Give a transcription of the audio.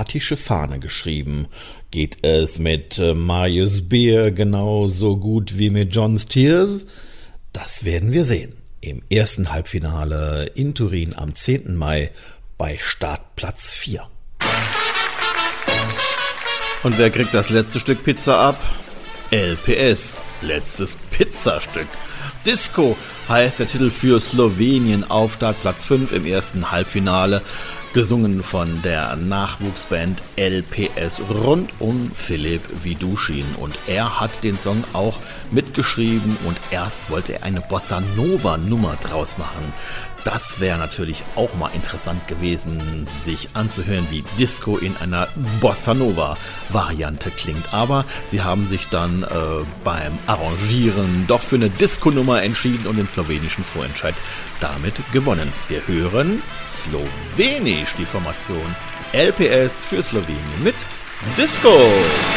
kroatische Fahne geschrieben. Geht es mit Marius Beer genauso gut wie mit John Steers? Das werden wir sehen. Im ersten Halbfinale in Turin am 10. Mai bei Startplatz 4. Und wer kriegt das letzte Stück Pizza ab? LPS, letztes Pizzastück. Disco heißt der Titel für Slowenien auf Startplatz 5 im ersten Halbfinale, gesungen von der Nachwuchsband LPS rund um Filip Vidušin. Und er hat den Song auch mitgeschrieben und erst wollte er eine Bossa Nova Nummer draus machen. Das wäre natürlich auch mal interessant gewesen, sich anzuhören, wie Disco in einer Bossa Nova Variante klingt. Aber sie haben sich dann beim Arrangieren doch für eine Disco-Nummer entschieden und den slowenischen Vorentscheid damit gewonnen. Wir hören slowenisch die Formation LPS für Slowenien mit Disco.